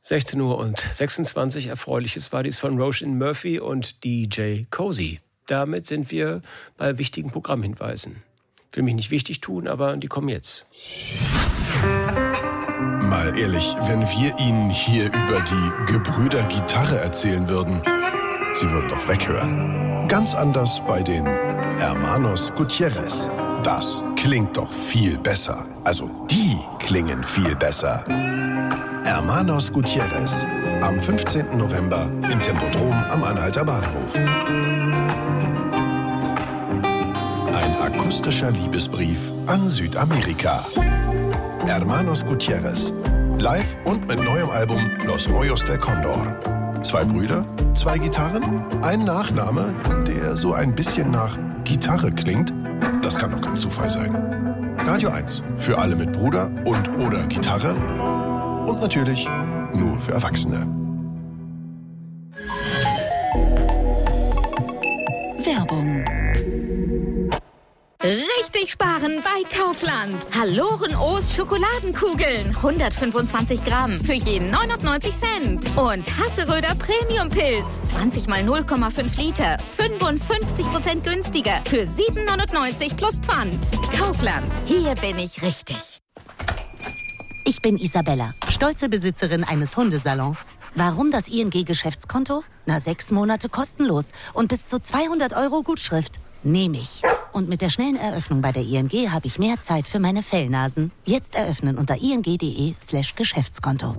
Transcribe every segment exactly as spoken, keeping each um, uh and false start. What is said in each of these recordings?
sechzehn Uhr und sechsundzwanzig. Erfreuliches war dies von Roisin Murphy und D J Cozy. Damit sind wir bei wichtigen Programmhinweisen. Ich will mich nicht wichtig tun, aber die kommen jetzt. Mal ehrlich, wenn wir Ihnen hier über die Gebrüder Gitarre erzählen würden, Sie würden doch weghören. Ganz anders bei den Hermanos Gutierrez. Das klingt doch viel besser. Also die klingen viel besser. Hermanos Gutierrez. Am fünfzehnten November im Tempodrom am Anhalter Bahnhof. Ein akustischer Liebesbrief an Südamerika. Hermanos Gutierrez. Live und mit neuem Album Los Rollos del Condor. Zwei Brüder, zwei Gitarren, ein Nachname, der so ein bisschen nach Gitarre klingt. Das kann doch kein Zufall sein. Radio eins. Für alle mit Bruder und oder Gitarre. Und natürlich nur für Erwachsene. Werbung. Richtig sparen bei Kaufland. Halloren O's Schokoladenkugeln. hundertfünfundzwanzig Gramm für jeden neunundneunzig Cent. Und Hasseröder Premium Pilz. zwanzig mal null Komma fünf Liter. fünfundfünfzig Prozent günstiger. Für sieben neunundneunzig plus Pfand. Kaufland. Hier bin ich richtig. Ich bin Isabella, stolze Besitzerin eines Hundesalons. Warum das I N G-Geschäftskonto? Na, sechs Monate kostenlos und bis zu zweihundert Euro Gutschrift. Nehme ich. Und mit der schnellen Eröffnung bei der I N G habe ich mehr Zeit für meine Fellnasen. Jetzt eröffnen unter ing.de slash Geschäftskonto.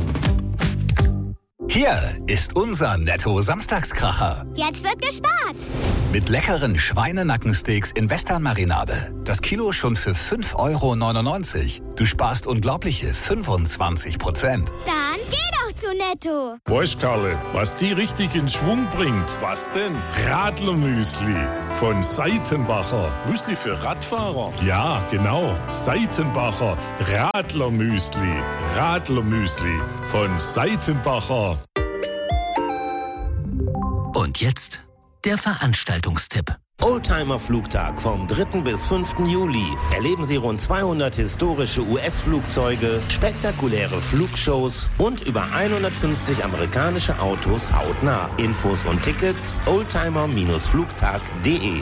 Hier ist unser Netto-Samstagskracher. Jetzt wird gespart. Mit leckeren Schweinenackensteaks in Western-Marinade. Das Kilo schon für fünf Euro neunundneunzig. Du sparst unglaubliche fünfundzwanzig Prozent. Dann geh doch zu Netto. Weißt, Karle, was die richtig in Schwung bringt? Was denn? Radlermüsli von Seitenbacher. Müsli für Radfahrer? Ja, genau. Seitenbacher Radlermüsli. Radlermüsli von Seitenbacher. Und jetzt der Veranstaltungstipp. Oldtimer-Flugtag vom dritten bis fünften Juli. Erleben Sie rund zweihundert historische U S-Flugzeuge, spektakuläre Flugshows und über hundertfünfzig amerikanische Autos hautnah. Infos und Tickets oldtimer Flugtag punkt de.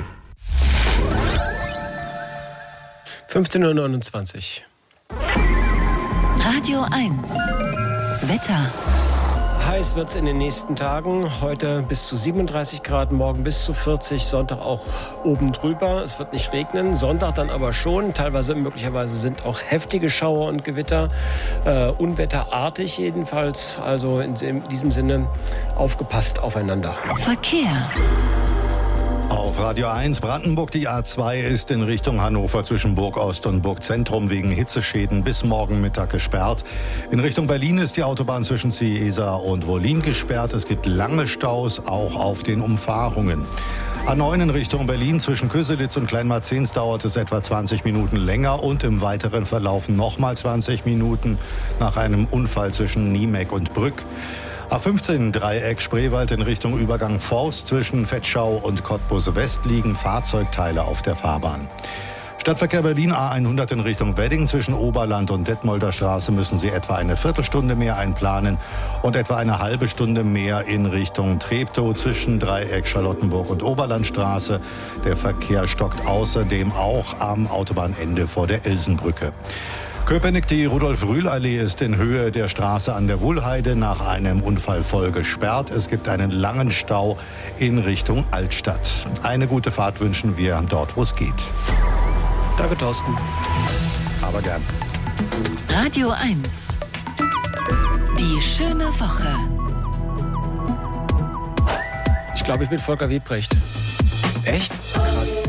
fünfzehn Uhr neunundzwanzig. Radio eins. Wetter. Heiß wird es in den nächsten Tagen. Heute bis zu siebenunddreißig Grad, morgen bis zu vierzig, Sonntag auch oben drüber. Es wird nicht regnen, Sonntag dann aber schon. Teilweise möglicherweise sind auch heftige Schauer und Gewitter, äh, unwetterartig jedenfalls. Also in, in diesem Sinne aufgepasst aufeinander. Verkehr. Auf Radio eins Brandenburg, die A zwei ist in Richtung Hannover zwischen Burgost und Burgzentrum wegen Hitzeschäden bis morgen Mittag gesperrt. In Richtung Berlin ist die Autobahn zwischen Ciesa und Wollin gesperrt. Es gibt lange Staus, auch auf den Umfahrungen. A neun in Richtung Berlin zwischen Köselitz und Kleinmarzens dauert es etwa zwanzig Minuten länger und im weiteren Verlauf nochmal zwanzig Minuten nach einem Unfall zwischen Niemeck und Brück. A fünfzehn Dreieck Spreewald in Richtung Übergang Forst zwischen Vetschau und Cottbus West liegen Fahrzeugteile auf der Fahrbahn. Stadtverkehr Berlin A hundert in Richtung Wedding zwischen Oberland und Detmolder Straße müssen Sie etwa eine Viertelstunde mehr einplanen und etwa eine halbe Stunde mehr in Richtung Treptow zwischen Dreieck Charlottenburg und Oberlandstraße. Der Verkehr stockt außerdem auch am Autobahnende vor der Ilsenbrücke. Köpenick, die Rudolf-Rühl-Allee ist in Höhe der Straße an der Wuhlheide nach einem Unfall voll gesperrt. Es gibt einen langen Stau in Richtung Altstadt. Eine gute Fahrt wünschen wir dort, wo es geht. Danke, Thorsten. Aber gern. Radio eins. Die schöne Woche. Ich glaube, ich bin Volker Wiebrecht. Echt? Krass.